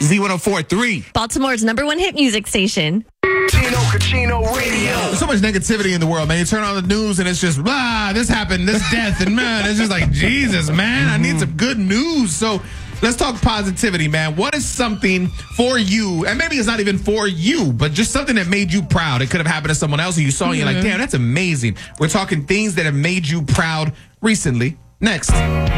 Z104.3. Baltimore's #1 hit music station. Tino Cucino Radio. There's so much negativity in the world, man. You turn on the news and it's just, this happened, this death, and man, it's just like, Jesus, man, I need some good news. So let's talk positivity, man. What is something for you, and maybe it's not even for you, but just something that made you proud? It could have happened to someone else and you saw and you're like, damn, that's amazing. We're talking things that have made you proud recently. Next.